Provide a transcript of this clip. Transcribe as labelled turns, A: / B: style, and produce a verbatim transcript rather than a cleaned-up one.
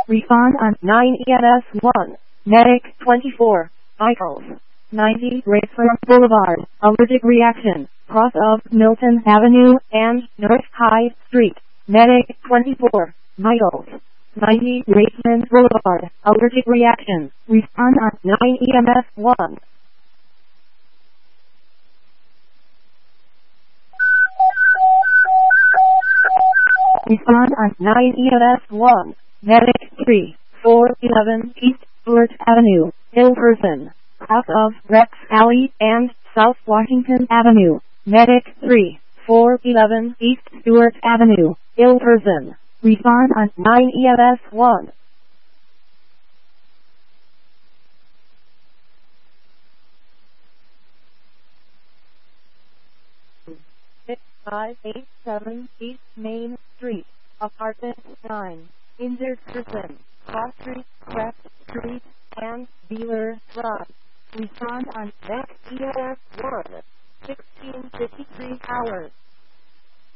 A: Respond on nine E M S one. Medic twenty-four. Vitals. ninety Grapefruit Boulevard. Allergic reaction. Cross of Milton Avenue and North High Street. Medic twenty-four. Vitals. ninety Graceland Boulevard. Allergic reaction. Respond on nine E M S one. Respond on nine E M S one. Medic three four eleven East Stewart Avenue, ill person. South of Rex Alley and South Washington Avenue. Medic three four eleven East Stewart Avenue, ill person. Respond on nine E M S one. six five eight seven East Main Street, Apartment nine. Injured person. Cross Street, Crest Street, and Beeler Drive. Respond on next E M S one. sixteen fifty-three hours.